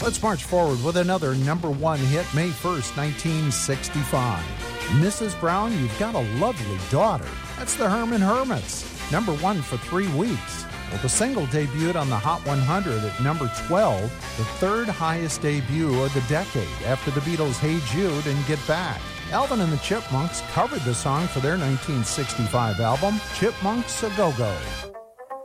Let's march forward with another number one hit, May 1st, 1965. Mrs. Brown, You've Got a Lovely Daughter. That's the Herman Hermits. Number one for 3 weeks. Well, the single debuted on the Hot 100 at number 12, the third highest debut of the decade after the Beatles' Hey Jude and Get Back. Alvin and the Chipmunks covered the song for their 1965 album, Chipmunks A Go-Go.